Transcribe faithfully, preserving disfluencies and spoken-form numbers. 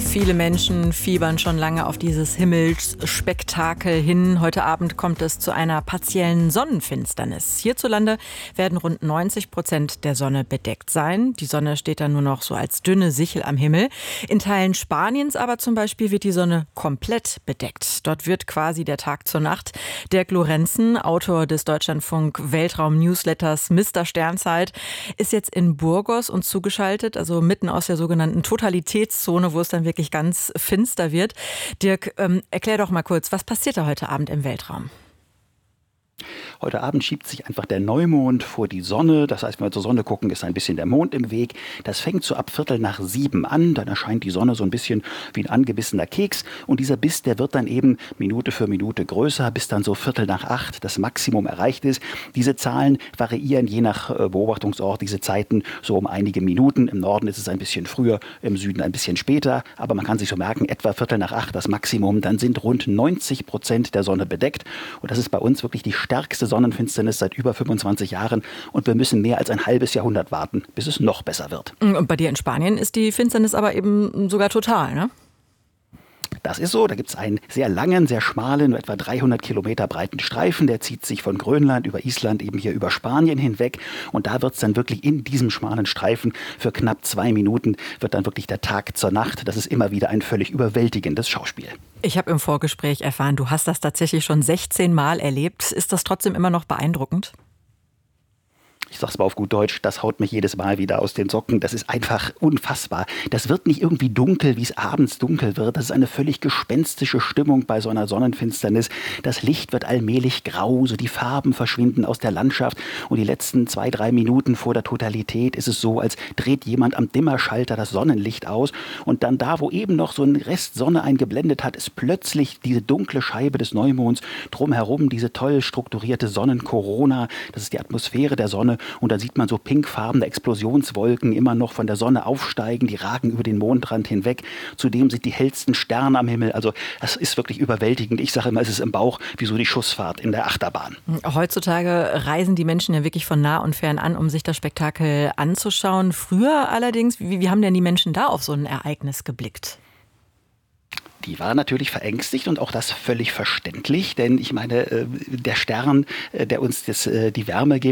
Viele Menschen fiebern schon lange auf dieses Himmelsspektakel hin. Heute Abend kommt es zu einer partiellen Sonnenfinsternis. Hierzulande werden rund neunzig Prozent der Sonne bedeckt sein. Die Sonne steht dann nur noch so als dünne Sichel am Himmel. In Teilen Spaniens aber zum Beispiel wird die Sonne komplett bedeckt. Dort wird quasi der Tag zur Nacht. Dirk Lorenzen, Autor des Deutschlandfunk-Weltraum-Newsletters Mister Sternzeit, ist jetzt in Burgos und zugeschaltet, also mitten aus der sogenannten Totalitätszone, wo es dann wirklich ganz finster wird. Dirk, ähm, erklär doch mal kurz, was passiert da heute Abend im Weltraum? Heute Abend schiebt sich einfach der Neumond vor die Sonne. Das heißt, wenn wir zur Sonne gucken, ist ein bisschen der Mond im Weg. Das fängt so ab Viertel nach sieben an. Dann erscheint die Sonne so ein bisschen wie ein angebissener Keks. Und dieser Biss, der wird dann eben Minute für Minute größer, bis dann so Viertel nach acht das Maximum erreicht ist. Diese Zahlen variieren je nach Beobachtungsort, diese Zeiten so um einige Minuten. Im Norden ist es ein bisschen früher, im Süden ein bisschen später. Aber man kann sich so merken, etwa Viertel nach acht das Maximum. Dann sind rund neunzig Prozent der Sonne bedeckt. Und das ist bei uns wirklich die stärkste Sonnenfinsternis seit über fünfundzwanzig Jahren und wir müssen mehr als ein halbes Jahrhundert warten, bis es noch besser wird. Und bei dir in Spanien ist die Finsternis aber eben sogar total, ne? Das ist so, da gibt es einen sehr langen, sehr schmalen, etwa dreihundert Kilometer breiten Streifen, der zieht sich von Grönland über Island eben hier über Spanien hinweg und da wird es dann wirklich in diesem schmalen Streifen für knapp zwei Minuten wird dann wirklich der Tag zur Nacht. Das ist immer wieder ein völlig überwältigendes Schauspiel. Ich habe im Vorgespräch erfahren, du hast das tatsächlich schon sechzehn Mal erlebt. Ist das trotzdem immer noch beeindruckend? Ich sag's mal auf gut Deutsch, das haut mich jedes Mal wieder aus den Socken. Das ist einfach unfassbar. Das wird nicht irgendwie dunkel, wie es abends dunkel wird. Das ist eine völlig gespenstische Stimmung bei so einer Sonnenfinsternis. Das Licht wird allmählich grau, so die Farben verschwinden aus der Landschaft. Und die letzten zwei, drei Minuten vor der Totalität ist es so, als dreht jemand am Dimmerschalter das Sonnenlicht aus. Und dann da, wo eben noch so ein Rest Sonne eingeblendet hat, ist plötzlich diese dunkle Scheibe des Neumonds. Drumherum diese toll strukturierte Sonnenkorona. Das ist die Atmosphäre der Sonne. Und da sieht man so pinkfarbene Explosionswolken immer noch von der Sonne aufsteigen, die ragen über den Mondrand hinweg. Zudem sind die hellsten Sterne am Himmel. Also das ist wirklich überwältigend. Ich sage immer, es ist im Bauch wie so die Schussfahrt in der Achterbahn. Heutzutage reisen die Menschen ja wirklich von nah und fern an, um sich das Spektakel anzuschauen. Früher allerdings, wie, wie haben denn die Menschen da auf so ein Ereignis geblickt? Die war natürlich verängstigt und auch das völlig verständlich, denn ich meine, der Stern, der uns das, die Wärme gibt,